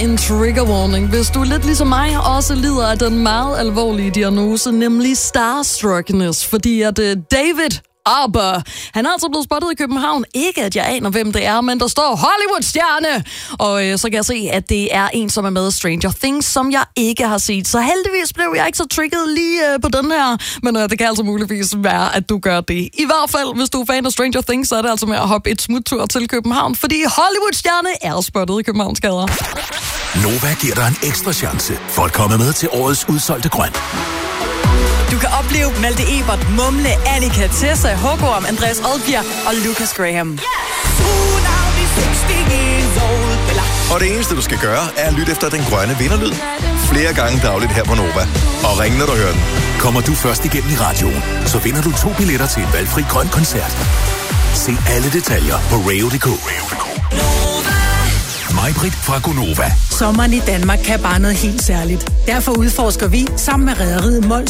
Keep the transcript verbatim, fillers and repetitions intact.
en trigger warning, hvis du lidt ligesom mig også lider af den meget alvorlige diagnose, nemlig starstruckness, fordi at uh, David Arbor, han er altså blevet spottet i København. Ikke at jeg aner, hvem det er, men der står Hollywood-stjerne. Og øh, så kan jeg se, at det er en, som er med i Stranger Things, som jeg ikke har set. Så heldigvis blev jeg ikke så trigget lige øh, på den her. Men øh, det kan altså muligvis være, at du gør det. I hvert fald, hvis du er fan af Stranger Things, så er det altså med at hoppe et smuttur til København, fordi Hollywood-stjerne er spottet i Københavns gader. Nova giver dig en ekstra chance for at komme med til årets udsolgte grøn. Du kan opleve Malte Ebert, Mumle, Annika, Tessa, Hågorm, Andreas Odbjerg og Lucas Graham. Og det eneste, du skal gøre, er at lytte efter den grønne vinderlyd flere gange dagligt her på Nova. Og ring, når du hører den. Kommer du først igennem i radioen, så vinder du to billetter til en valgfri grøn koncert. Se alle detaljer på radio punktum d k. Mig-Britt fra Gonova. Sommeren i Danmark kan bare noget helt særligt. Derfor udforsker vi sammen med rederiet Mols